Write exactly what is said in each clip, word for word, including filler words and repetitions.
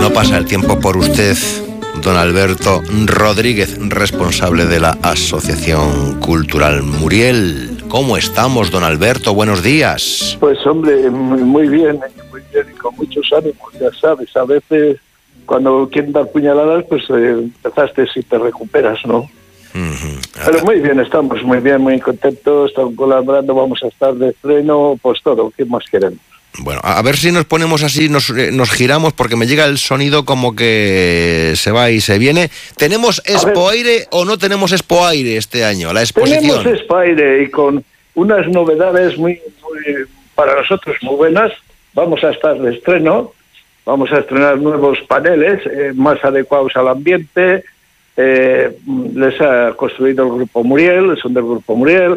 No pasa el tiempo por usted, don Alberto Rodríguez, responsable de la Asociación Cultural Muriel. ¿Cómo estamos, don Alberto? Buenos días. Pues hombre, muy bien, muy bien y con muchos ánimos, ya sabes, a veces cuando quieren dar puñaladas, pues eh, empezaste si te recuperas, ¿no? Uh-huh. Pero muy bien, estamos muy bien, muy contentos, estamos colaborando, vamos a estar de estreno, pues todo, ¿qué más queremos? Bueno, a ver si nos ponemos así, nos, nos giramos, porque me llega el sonido como que se va y se viene. ¿Tenemos Expoaire o no tenemos Expoaire este año, la exposición? Tenemos Expoaire y con unas novedades muy, muy, para nosotros muy buenas. Vamos a estar de estreno, vamos a estrenar nuevos paneles eh, más adecuados al ambiente. Eh, les ha construido el Grupo Muriel, son del Grupo Muriel.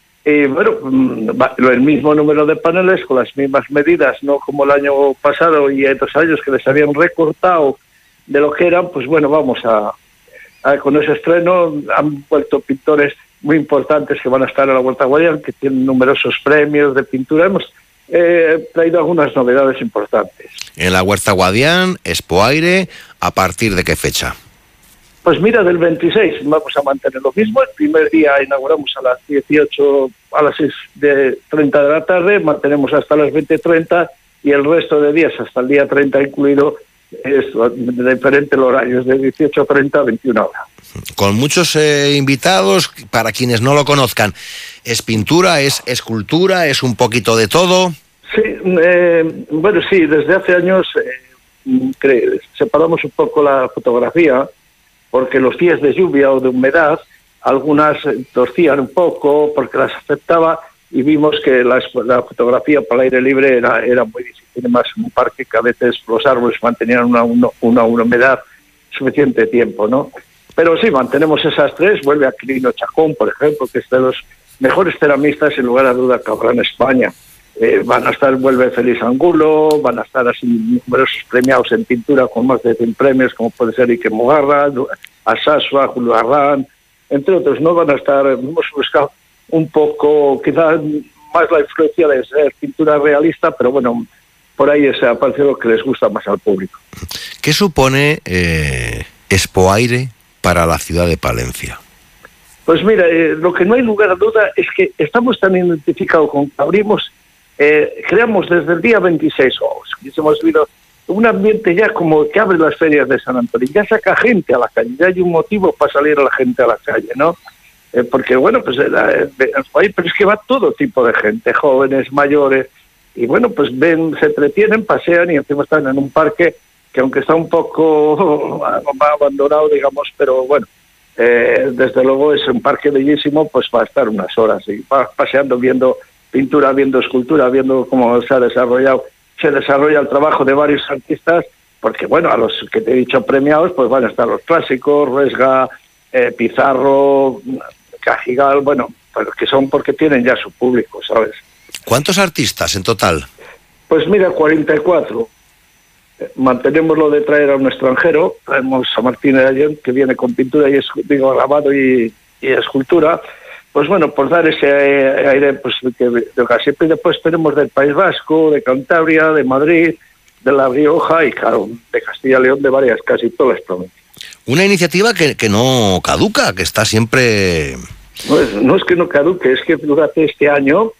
Y bueno, el mismo número de paneles con las mismas medidas, no como el año pasado y otros años que les habían recortado de lo que eran. Pues bueno, vamos a, a con ese estreno han vuelto pintores muy importantes que van a estar en la Huerta Guadián, que tienen numerosos premios de pintura. Hemos eh, traído algunas novedades importantes. En la Huerta Guadián, Expoaire, ¿a partir de qué fecha? Pues mira, del veintiséis vamos a mantener lo mismo. El primer día inauguramos a las dieciocho, a las seis treinta de la tarde, mantenemos hasta las veinte treinta y el resto de días hasta el día treinta incluido es de diferentes horarios, de dieciocho treinta a veintiuna horas. Con muchos eh, invitados, para quienes no lo conozcan, ¿es pintura, es escultura, es un poquito de todo? Sí, eh, bueno, sí, desde hace años eh, cre- separamos un poco la fotografía, porque los días de lluvia o de humedad, algunas torcían un poco porque las afectaba y vimos que la, la fotografía para el aire libre era, era muy difícil, más en un parque que a veces los árboles mantenían una, una, una humedad suficiente tiempo, ¿no? Pero sí, mantenemos esas tres, vuelve a Quirino Chacón, por ejemplo, que es de los mejores ceramistas, sin lugar a duda, que habrá en España. Eh, van a estar, vuelve Félix Angulo, van a estar así numerosos premiados en pintura con más de cien premios, como puede ser Ike Mogarra, Asasua, Julio Arrán, entre otros. No van a estar, hemos buscado un poco, quizás más la influencia de ser pintura realista, pero bueno, por ahí se ha parecido lo que les gusta más al público. ¿Qué supone eh, Expoaire para la ciudad de Palencia? Pues mira, eh, lo que no hay lugar a duda es que estamos tan identificados con que abrimos. Eh, creamos desde el día veintiséis, oh, hemos visto un ambiente ya como que abre las ferias de San Antonio, ya saca gente a la calle, ya hay un motivo para salir a la gente a la calle, ¿no? Eh, porque bueno, pues eh, eh, pero es que va todo tipo de gente, jóvenes, mayores, y bueno, pues ven, se entretienen, pasean y encima están en un parque que aunque está un poco abandonado, digamos, pero bueno, eh, desde luego es un parque bellísimo, pues va a estar unas horas y va paseando, viendo pintura, viendo escultura, viendo cómo se ha desarrollado, se desarrolla el trabajo de varios artistas, porque bueno, a los que te he dicho premiados, pues van a estar los clásicos, Resga, eh, Pizarro, Cajigal, bueno, pero que son porque tienen ya su público, ¿sabes? ¿Cuántos artistas en total? Pues mira, cuarenta y cuatro. Eh, mantenemos lo de traer a un extranjero, traemos a Martín Ayón, que viene con pintura y digo, grabado y, y escultura. Pues bueno, por dar ese aire pues que de ocasión. Y después tenemos del País Vasco, de Cantabria, de Madrid, de La Rioja y claro, de Castilla y León, de varias, casi todas las provincias. Una iniciativa que, que no caduca, que está siempre... No es, no es que no caduque, es que durante este año,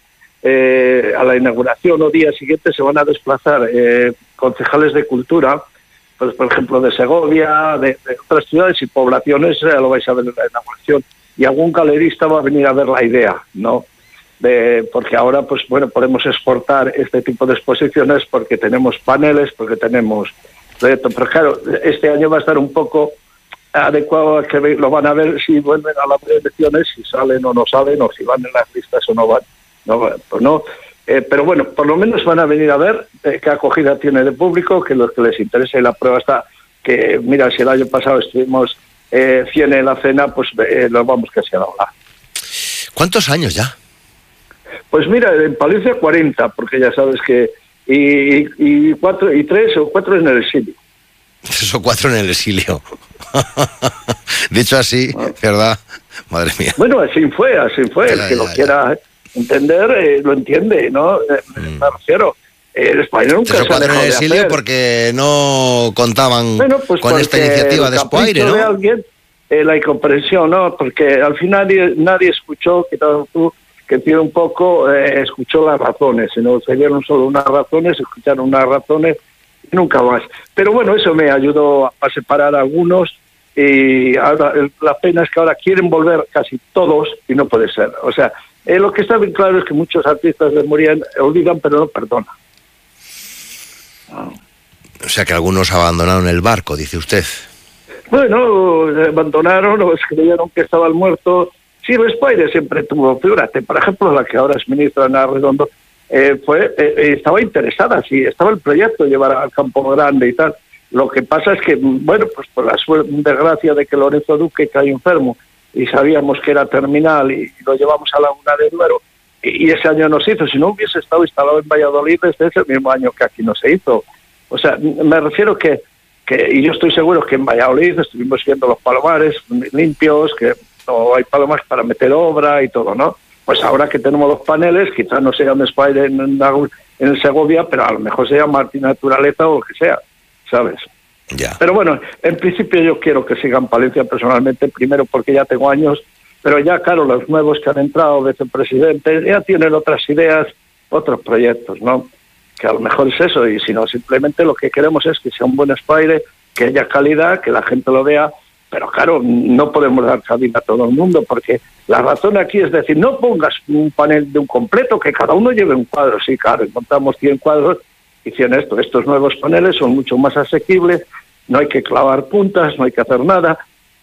eh, a la inauguración o día siguiente, se van a desplazar eh, concejales de cultura, pues por ejemplo de Segovia, de, de otras ciudades y poblaciones, eh, lo vais a ver en la inauguración. Y algún galerista va a venir a ver la idea, ¿no? De, porque ahora, pues bueno, podemos exportar este tipo de exposiciones porque tenemos paneles, porque tenemos proyectos. Pero claro, este año va a estar un poco adecuado a que lo van a ver si vuelven a las elecciones, si salen o no salen, o si van en las listas o no van. No, pues no. Eh, pero bueno, por lo menos van a venir a ver eh, qué acogida tiene de público, que los que les interesa. Y la prueba está que, mira, si el año pasado estuvimos Eh, cien en la cena, pues eh, nos vamos casi a la hora. ¿Cuántos años ya? Pues mira, en Palencia cuarenta, porque ya sabes que y, y cuatro y tres o cuatro en el exilio. Tres o cuatro en el exilio. Dicho así, ah. ¿verdad? Madre mía. Bueno, así fue, así fue. Ya, el que ya, lo ya. quiera entender, eh, lo entiende, ¿no? Eh, mm. Me refiero. El Spoaire nunca se se ha dejado en el de exilio hacer. porque no contaban bueno, pues con esta iniciativa de Spoaire, ¿no? De alguien, eh, la incomprensión, ¿no? Porque al final nadie, nadie escuchó, que tú, que tiene un poco, eh, escuchó las razones, sino se dieron solo unas razones, escucharon unas razones y nunca más. Pero bueno, eso me ayudó a separar a algunos y ahora la pena es que ahora quieren volver casi todos y no puede ser. O sea, eh, lo que está bien claro es que muchos artistas de morían, olvidan pero no perdonan. O sea que algunos abandonaron el barco, dice usted. Bueno, abandonaron o creyeron que estaba el muerto. Sí, el Spoaire siempre tuvo, figúrate, por ejemplo, la que ahora es ministra, Ana Redondo, eh, fue, eh, estaba interesada, sí, estaba el proyecto de llevar al Campo Grande y tal. Lo que pasa es que, bueno, pues por la desgracia de que Lorenzo Duque cayó enfermo y sabíamos que era terminal y lo llevamos a Laguna de Duero, y ese año no se hizo. Si no hubiese estado instalado en Valladolid, este es el mismo año que aquí no se hizo. O sea, me refiero que, que y yo estoy seguro que en Valladolid estuvimos viendo los palomares limpios, que no hay palomares para meter obra y todo, ¿no? Pues ahora que tenemos los paneles, quizás no sea un Spoaire en, en, en Segovia, pero a lo mejor sea Martín Naturaleza o lo que sea, ¿sabes? Ya. Pero bueno, en principio yo quiero que sigan Palencia personalmente, primero porque ya tengo años, pero ya, claro, los nuevos que han entrado, vicepresidentes, ya tienen otras ideas, otros proyectos, ¿no? Que a lo mejor es eso, y si no, simplemente lo que queremos es que sea un buen Spoaire, que haya calidad, que la gente lo vea, pero claro, no podemos dar cabida a todo el mundo, porque la razón aquí es decir, no pongas un panel de un completo, que cada uno lleve un cuadro. Sí, claro, encontramos cien cuadros y cien esto. Estos nuevos paneles son mucho más asequibles, no hay que clavar puntas, no hay que hacer nada,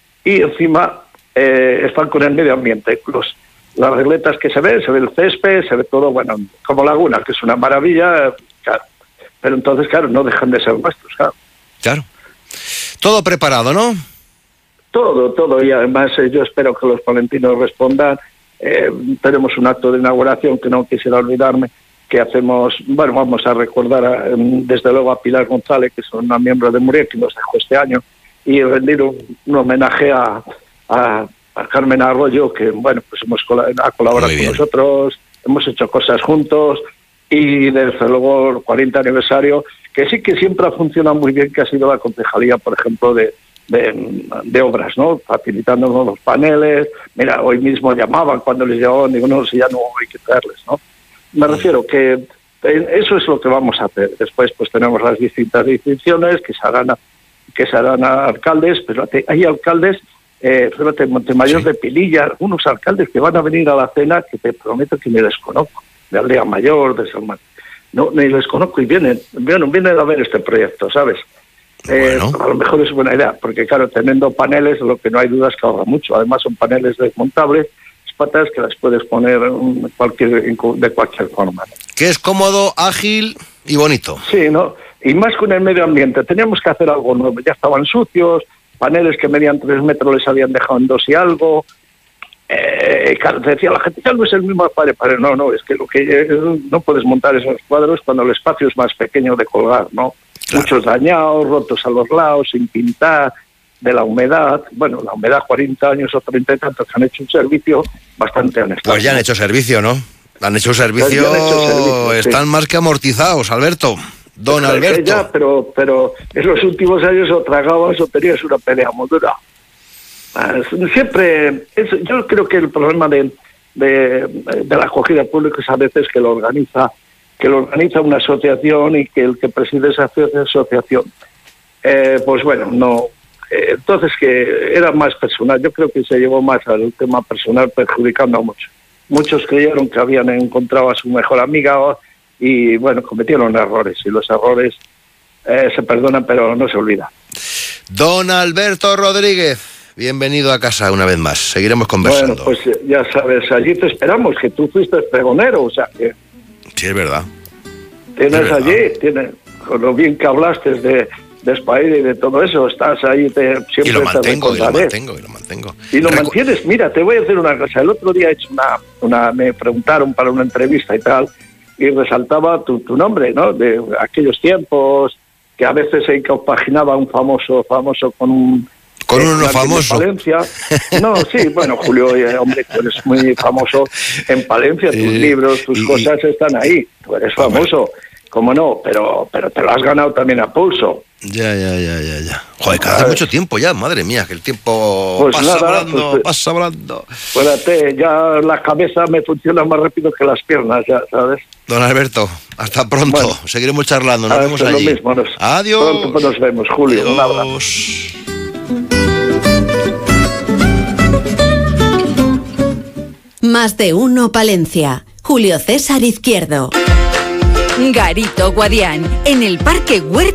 y encima eh, están con el medio ambiente. Los, las regletas que se ven, se ve el césped, se ve todo, bueno, como Laguna, que es una maravilla, claro. Pero entonces, claro, no dejan de ser nuestros, claro. Claro. Todo preparado, ¿no? Todo, todo, y además eh, yo espero que los palentinos respondan. Eh, tenemos un acto de inauguración que no quisiera olvidarme, que hacemos, bueno, vamos a recordar a, desde luego a Pilar González, que es una miembro de Muriel, que nos dejó este año, y rendir un, un homenaje a, a, a Carmen Arroyo, que bueno, pues hemos ha colaborado con nosotros, hemos hecho cosas juntos, y desde luego el cuarenta aniversario, que sí que siempre ha funcionado muy bien, que ha sido la concejalía, por ejemplo, de De, de obras, ¿no? Facilitándonos los paneles. Mira, hoy mismo llamaban cuando les llamaban, digo, no, si ya no hay que traerles, ¿no? Me refiero que eso es lo que vamos a hacer. Después, pues tenemos las distintas distinciones que se harán a, que se harán a alcaldes, pero hay alcaldes, eh, fíjate, Montemayor, sí, de Pililla, algunos alcaldes que van a venir a la cena que te prometo que me les conozco, de Aldea Mayor, de San Martín. No, ni les conozco y vienen, vienen, vienen a ver este proyecto, ¿sabes? Eh, bueno. A lo mejor es buena idea, porque claro, teniendo paneles, lo que no hay duda es que ahorra mucho. Además son paneles desmontables, patas que las puedes poner en cualquier, de cualquier forma. Que es cómodo, ágil y bonito. Sí, ¿no? Y más con el medio ambiente. Teníamos que hacer algo nuevo. Ya estaban sucios, paneles que medían tres metros les habían dejado en dos y algo. Eh, claro, te decía la gente, ya no es el mismo padre, padre. No, no, es que lo que no puedes montar esos cuadros cuando el espacio es más pequeño de colgar, ¿no? Claro. Muchos dañados, rotos a los lados, sin pintar, de la humedad. Bueno, la humedad, cuarenta años o treinta y tantos, que han hecho un servicio bastante honesto. Pues ya han hecho servicio, ¿no? Han hecho servicio, han hecho servicio están sí. más que amortizados, Alberto. Don es Alberto. Ya, pero, pero en los últimos años o tragabas o tenías una pelea muy dura. Siempre, es, yo creo que el problema de, de, de la acogida pública es a veces que lo organiza que lo organiza una asociación y que el que preside esa asociación, eh, pues bueno, no, eh, entonces que era más personal. Yo creo que se llevó más al tema personal, perjudicando a muchos. Muchos creyeron que habían encontrado a su mejor amiga y bueno, cometieron errores, y los errores eh, se perdonan pero no se olvidan. Don Alberto Rodríguez, bienvenido a casa una vez más, seguiremos conversando. Bueno, pues ya sabes, allí te esperamos, que tú fuiste pregonero, o sea que... Sí, es verdad. Tienes es allí, verdad. tienes, con lo bien que hablaste de, de Spoaire y de todo eso, estás ahí, te, siempre y lo mantengo, te y lo mantengo, y lo mantengo. Y lo Recu- mantienes. Mira, te voy a decir una cosa. El otro día he hecho una, una, me preguntaron para una entrevista y tal, y resaltaba tu, tu nombre, ¿no? De aquellos tiempos que a veces se compaginaba un famoso, famoso con un... Con uno no famoso. Palencia. No, sí, bueno, Julio, eh, hombre, tú eres muy famoso en Palencia, tus eh, libros, tus y, cosas están ahí, tú eres famoso. Cómo no, pero, pero te lo has ganado también a pulso. Ya, ya, ya, ya, ya. Joder, que hace mucho tiempo ya, madre mía, que el tiempo pues pasa nada, volando, pues, pasa volando. Espérate, ya la cabeza me funciona más rápido que las piernas, ya, ¿sabes? Don Alberto, hasta pronto. Bueno, seguiremos charlando, nos vemos allí. Lo mismo, nos, Adiós. Pronto nos vemos, Julio. Adiós. Un abrazo. Más de uno Palencia. Julio César Izquierdo. Garito Guadián, en el Parque Huerta